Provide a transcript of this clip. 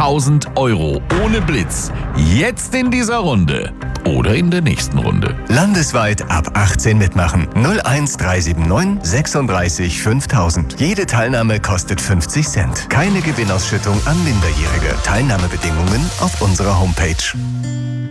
5000 € ohne Blitz. Jetzt in dieser Runde. Oder in der nächsten Runde. Landesweit ab 18 mitmachen. 01379 36 5000. Jede Teilnahme kostet 50 Cent. Keine Gewinnausschüttung an Minderjährige. Teilnahmebedingungen auf unserer Homepage.